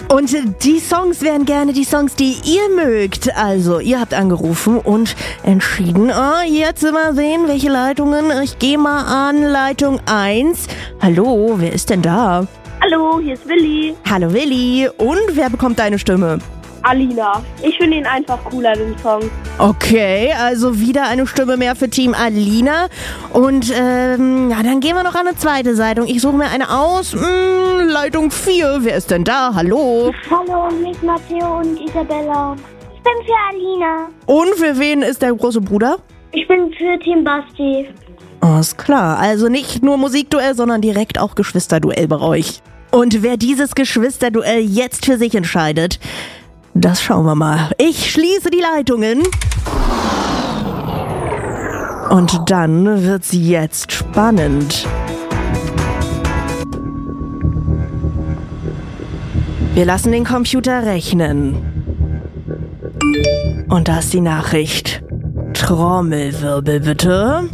Und die Songs wären gerne die Songs, die ihr mögt. Also, ihr habt angerufen und entschieden, jetzt mal sehen, welche Leitungen. Ich gehe mal an Leitung 1. Hallo, wer ist denn da? Hallo, hier ist Willi. Hallo Willi. Und wer bekommt deine Stimme? Alina. Ich finde ihn einfach cooler, den Song. Okay, also wieder eine Stimme mehr für Team Alina. Und dann gehen wir noch an eine zweite Leitung. Ich suche mir eine aus. Leitung 4. Wer ist denn da? Hallo. Hallo, hier ist Matteo und Isabella. Ich bin für Alina. Und für wen ist der große Bruder? Ich bin für Team Basti. Ist klar. Also nicht nur Musikduell, sondern direkt auch Geschwisterduell bei euch. Und wer dieses Geschwisterduell jetzt für sich entscheidet, das schauen wir mal. Ich schließe die Leitungen. Und dann wird's jetzt spannend. Wir lassen den Computer rechnen. Und da ist die Nachricht. Trommelwirbel bitte.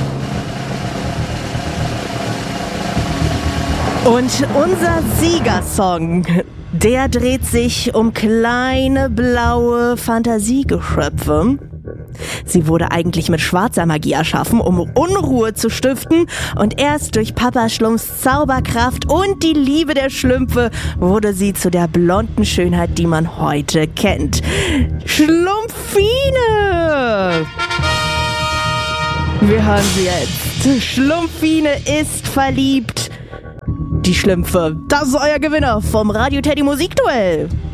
Und unser Siegersong, der dreht sich um kleine blaue Fantasiegeschöpfe. Sie wurde eigentlich mit schwarzer Magie erschaffen, um Unruhe zu stiften. Und erst durch Papa Schlumpfs Zauberkraft und die Liebe der Schlümpfe wurde sie zu der blonden Schönheit, die man heute kennt. Schlumpfine! Wir hören sie jetzt. Schlumpfine ist verliebt. Die Schlümpfe, das ist euer Gewinner vom Radio Teddy Musikduell.